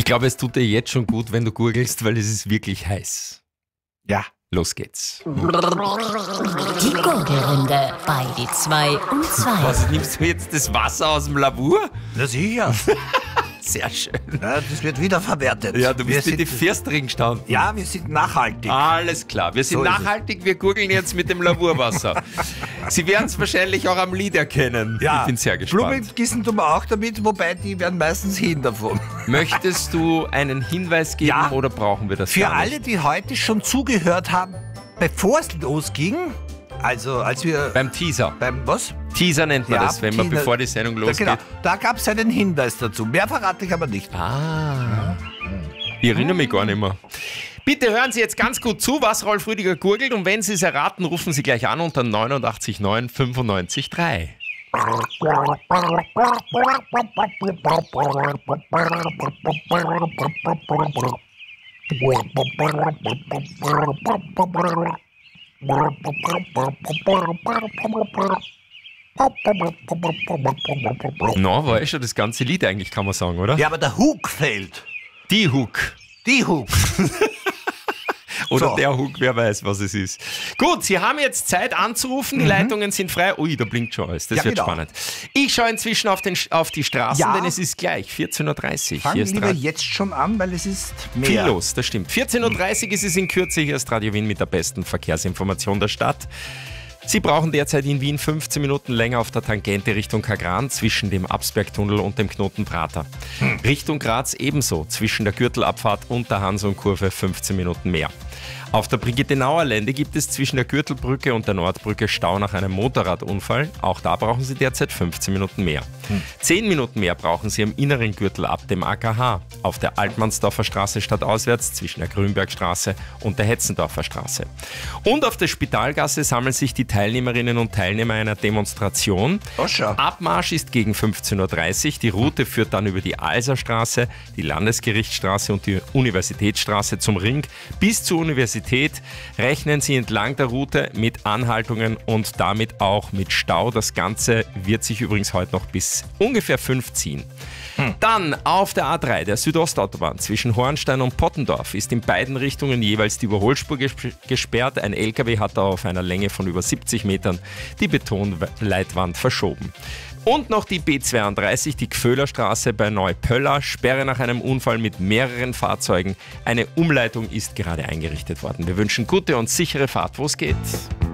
glaube, es tut dir jetzt schon gut, wenn du googelst, weil es ist wirklich heiß. Ja. Los geht's. Die Gurgelrunde bei die 2 und 2. Was, nimmst du jetzt das Wasser aus dem Lavur? Na sicher. Sehr schön. Ja, das wird wiederverwertet. Ja, du bist in die Firstring gestanden. Ja, wir sind nachhaltig. Alles klar, wir sind So ist es. nachhaltig, wir gurgeln jetzt mit dem Lavurwasser. Sie werden es wahrscheinlich auch am Lied erkennen. Ja, Ich bin sehr gespannt. Blumen gießen tun wir auch damit, wobei die werden meistens hin davon. Möchtest du einen Hinweis geben Ja. oder brauchen wir das Für gar nicht? alle, die heute schon zugehört haben, bevor es losging, also als wir Beim Teaser. beim was? Teaser nennt man Ja, das, wenn man Teaser. bevor die Sendung Da, losgeht. genau, da gab es einen Hinweis dazu. Mehr verrate ich aber nicht. Ich erinnere mich gar nicht mehr. Bitte hören Sie jetzt ganz gut zu, was Rolf Rüdiger gurgelt, und wenn Sie es erraten, rufen Sie gleich an unter 89 9 95 3. Na, war schon das ganze Lied eigentlich, kann man sagen, oder? Ja, aber der Hook fehlt. Die Hook. Die Hook. Oder So. der Hook, wer weiß, was es ist. Gut, Sie haben jetzt Zeit anzurufen, die Leitungen sind frei. Ui, da blinkt schon alles, das Ja, wird genau. spannend. Ich schaue inzwischen auf die Straßen, Ja. denn es ist gleich 14.30 Uhr. Fang Hier ist lieber jetzt schon an, weil es ist mehr. viel los, das stimmt. 14.30 Uhr ist es in Kürze, hier ist Radio Wien mit der besten Verkehrsinformation der Stadt. Sie brauchen derzeit in Wien 15 Minuten länger auf der Tangente Richtung Kagran zwischen dem Absbergtunnel und dem Knoten Prater. Richtung Graz ebenso, zwischen der Gürtelabfahrt und der Hansum-Kurve 15 Minuten mehr. Auf der Brigittenauer Lände gibt es zwischen der Gürtelbrücke und der Nordbrücke Stau nach einem Motorradunfall. Auch da brauchen Sie derzeit 15 Minuten mehr. 10 Minuten mehr brauchen Sie am inneren Gürtel ab dem AKH. Auf der Altmannsdorfer Straße stadtauswärts zwischen der Grünbergstraße und der Hetzendorfer Straße. Und auf der Spitalgasse sammeln sich die Teilnehmerinnen und Teilnehmer einer Demonstration. Oh, schau. Abmarsch ist gegen 15.30 Uhr. Die Route führt dann über die Alserstraße, die Landesgerichtsstraße und die Universitätsstraße zum Ring bis zur Universität. Rechnen Sie entlang der Route mit Anhaltungen und damit auch mit Stau. Das Ganze wird sich übrigens heute noch bis ungefähr 5 ziehen. Dann auf der A3, der Südostautobahn zwischen Hornstein und Pottendorf, ist in beiden Richtungen jeweils die Überholspur gesperrt. Ein LKW hat da auf einer Länge von über 70 Metern die Betonleitwand verschoben. Und noch die B32, die Gföhlerstraße bei Neupöller, Sperre nach einem Unfall mit mehreren Fahrzeugen. Eine Umleitung ist gerade eingerichtet worden. Wir wünschen gute und sichere Fahrt, wo es geht.